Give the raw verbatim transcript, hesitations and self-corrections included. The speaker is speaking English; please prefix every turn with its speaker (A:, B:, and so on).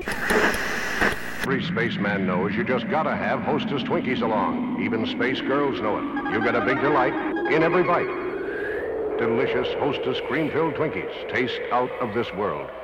A: Every spaceman knows you just gotta have Hostess Twinkies along. Even space girls know it. You get a big delight in every bite. Delicious Hostess cream-filled Twinkies. Taste out of this world.